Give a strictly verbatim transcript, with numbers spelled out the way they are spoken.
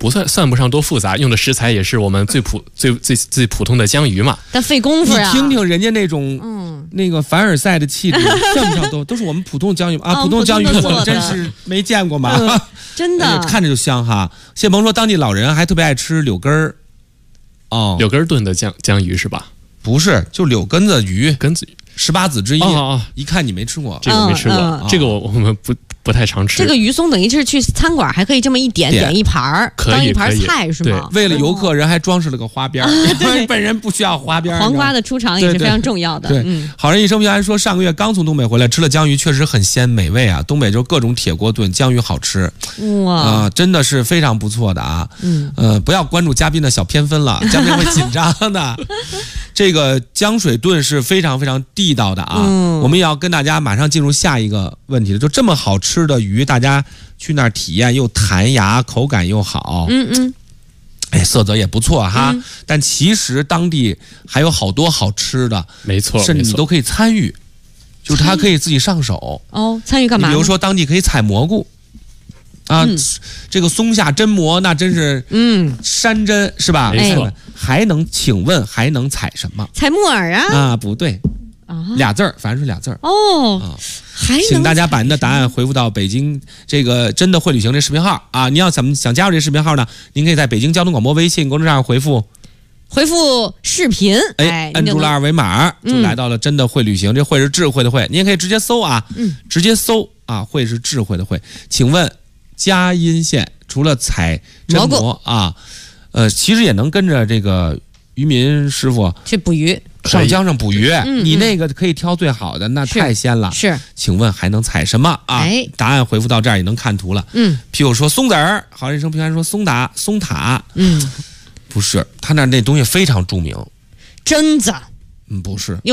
不算算不上多复杂，用的食材也是我们最普最最最普通的江鱼嘛。 但费功夫呀！ 你听听人家那种，嗯，那个凡尔赛的气质，算不上多，都是我们普通的江鱼啊。 哦、 普通的江鱼我我真是没见过嘛， 嗯、真的、 哎、看着就香哈。谢甭说，当地老人还特别爱吃柳根儿。哦， 柳根炖的江江鱼是吧？ 不是，就柳根子鱼， 根子鱼。 十八子之一， 哦哦， 一看你没吃过， 这个我没吃过， 嗯嗯、 这个我我们不不太常吃。 这个鱼松等于是去餐馆还可以这么一点点一盘儿，当一盘菜是吗？ 为了游客，人还装饰了个花边，因为本人不需要花边。 黄瓜的出场也是非常重要的。 对，对嗯、好人一生平安说，上个月刚从东北回来，吃了江鱼，确实很鲜美味啊。东北就各种铁锅炖江鱼好吃， 哇啊、呃，真的是非常不错的啊。 嗯， 呃，不要关注嘉宾的小偏分了，嘉宾会紧张的。这个江水炖是非常非常地道的啊。嗯我们也要跟大家马上进入下一个问题了，就这么好吃的鱼，大家去那儿体验又弹牙，口感又好， 嗯嗯， 哎，色泽也不错哈。 嗯、 但其实当地还有好多好吃的， 没错， 甚至你都可以参与，就是他可以自己上手哦。参与干嘛？ 比如说当地可以采蘑菇。啊、嗯，这个松下真蘑那真是，嗯，山珍是吧？ 没错。 还能，请问还能采什么？ 采木耳啊？ 啊，不对，啊，俩字儿，反正是俩字儿。 哦，啊、还请大家把您的答案回复到北京这个真的会旅行这视频号啊！您要怎么想加入这视频号呢？您可以在北京交通广播微信公众号回复回复视频， 哎，摁住了二维码就来到了真的会旅行。嗯、这会是智慧的会，您也可以直接搜啊，嗯，直接搜啊，会是智慧的会。请问。嘉阴县除了采真蘑啊，呃，其实也能跟着这个渔民师傅去捕鱼， 上江上捕鱼。嗯、你那个可以挑最好的，那太鲜了。 是， 请问还能采什么啊？ 哎， 答案回复到这儿也能看图了。嗯，譬如说松子儿，好人一生平安说松达松塔，嗯，不是，他那那东西非常著名， 榛子， 嗯，不是。